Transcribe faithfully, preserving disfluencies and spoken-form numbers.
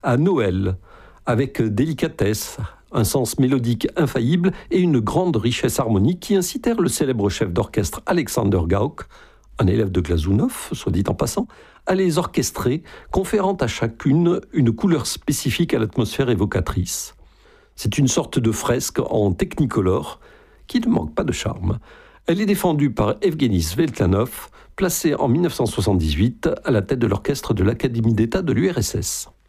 à Noël, avec délicatesse, un sens mélodique infaillible et une grande richesse harmonique qui incitèrent le célèbre chef d'orchestre Alexander Gauck, un élève de Glazunov, soit dit en passant, à les orchestrer, conférant à chacune une couleur spécifique à l'atmosphère évocatrice. C'est une sorte de fresque en technicolor qui ne manque pas de charme. Elle est défendue par Evgeny Sveltlanov, placé en dix-neuf cent soixante-dix-huit à la tête de l'orchestre de l'Académie d'État de l'U R S S.